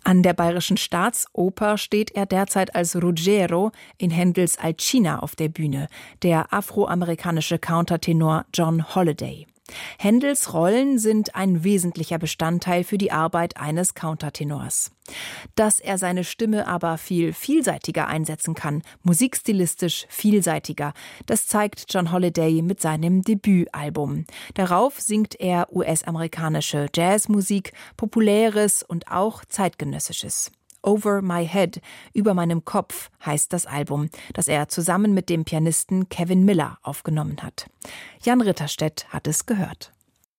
An der Bayerischen Staatsoper steht er derzeit als Ruggiero in Händels Alcina auf der Bühne, der afroamerikanische Countertenor John Holliday. Händels Rollen sind ein wesentlicher Bestandteil für die Arbeit eines Countertenors. Dass er seine Stimme aber viel vielseitiger einsetzen kann, musikstilistisch vielseitiger, das zeigt John Holliday mit seinem Debütalbum. Darauf singt er US-amerikanische Jazzmusik, Populäres und auch Zeitgenössisches. Over My Head, über meinem Kopf, heißt das Album, das er zusammen mit dem Pianisten Kevin Miller aufgenommen hat. Jan Ritterstedt hat es gehört.